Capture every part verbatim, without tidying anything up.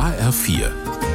H R vier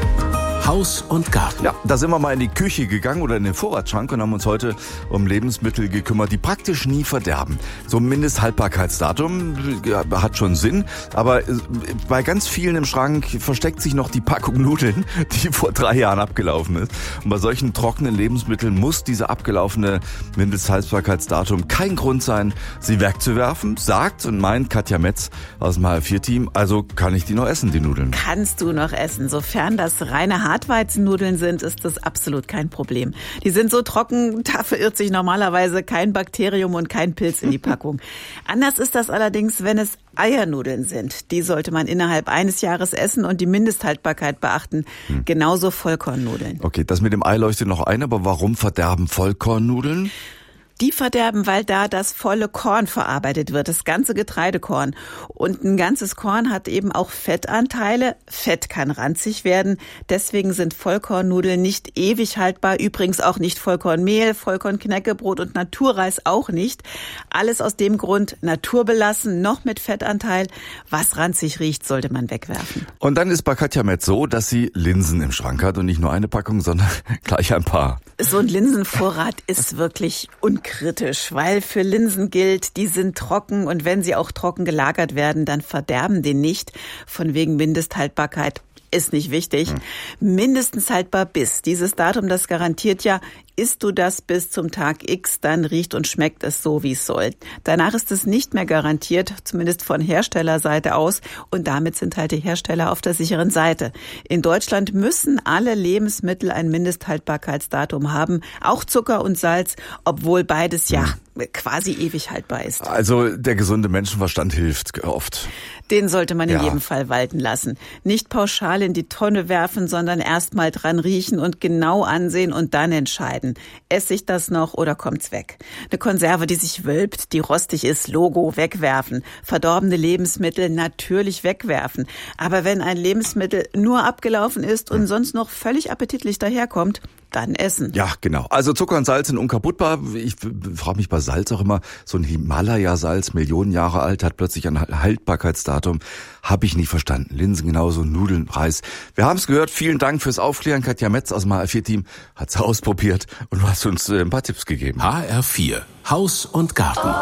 Haus und Garten. Ja, da sind wir mal in die Küche gegangen oder in den Vorratsschrank und haben uns heute um Lebensmittel gekümmert, die praktisch nie verderben. So ein Mindesthaltbarkeitsdatum hat schon Sinn, aber bei ganz vielen im Schrank versteckt sich noch die Packung Nudeln, die vor drei Jahren abgelaufen ist. Und bei solchen trockenen Lebensmitteln muss diese abgelaufene Mindesthaltbarkeitsdatum kein Grund sein, sie wegzuwerfen, sagt und meint Katja Metz aus dem H R vier Team. Also kann ich die noch essen, die Nudeln? Kannst du noch essen, sofern das reine Hartweizennudeln sind, ist das absolut kein Problem. Die sind so trocken, da verirrt sich normalerweise kein Bakterium und kein Pilz in die Packung. Anders ist das allerdings, wenn es Eiernudeln sind. Die sollte man innerhalb eines Jahres essen und die Mindesthaltbarkeit beachten. Hm. Genauso Vollkornnudeln. Okay, das mit dem Ei leuchtet noch ein, aber warum verderben Vollkornnudeln? Die verderben, weil da das volle Korn verarbeitet wird, das ganze Getreidekorn. Und ein ganzes Korn hat eben auch Fettanteile. Fett kann ranzig werden. Deswegen sind Vollkornnudeln nicht ewig haltbar. Übrigens auch nicht Vollkornmehl, Vollkornknäckebrot und Naturreis auch nicht. Alles aus dem Grund naturbelassen, noch mit Fettanteil. Was ranzig riecht, sollte man wegwerfen. Und dann ist bei Katja Metz so, dass sie Linsen im Schrank hat und nicht nur eine Packung, sondern gleich ein paar. So ein Linsenvorrat ist wirklich unkritisch, weil für Linsen gilt, die sind trocken und wenn sie auch trocken gelagert werden, dann verderben die nicht. Von wegen Mindesthaltbarkeit ist nicht wichtig. Hm. Mindestens haltbar bis. Dieses Datum, das garantiert ja, isst du das bis zum Tag X, dann riecht und schmeckt es so, wie es soll. Danach ist es nicht mehr garantiert, zumindest von Herstellerseite aus. Und damit sind halt die Hersteller auf der sicheren Seite. In Deutschland müssen alle Lebensmittel ein Mindesthaltbarkeitsdatum haben, auch Zucker und Salz, obwohl beides ja quasi ewig haltbar ist. Also der gesunde Menschenverstand hilft oft. Den sollte man in ja. jedem Fall walten lassen. Nicht pauschal in die Tonne werfen, sondern erst mal dran riechen und genau ansehen und dann entscheiden. Esse ich das noch oder kommt's weg? Eine Konserve, die sich wölbt, die rostig ist, Logo, wegwerfen. Verdorbene Lebensmittel natürlich wegwerfen. Aber wenn ein Lebensmittel nur abgelaufen ist und sonst noch völlig appetitlich daherkommt, dann essen. Ja, genau. Also Zucker und Salz sind unkaputtbar. Ich frage mich bei Salz auch immer, so ein Himalaya-Salz, Millionen Jahre alt, hat plötzlich ein Haltbarkeitsdatum. Habe ich nicht verstanden. Linsen genauso, Nudeln, Reis. Wir haben es gehört. Vielen Dank fürs Aufklären. Katja Metz aus dem H R vier Team hat es ausprobiert und du hast uns ein paar Tipps gegeben. H R vier Haus und Garten.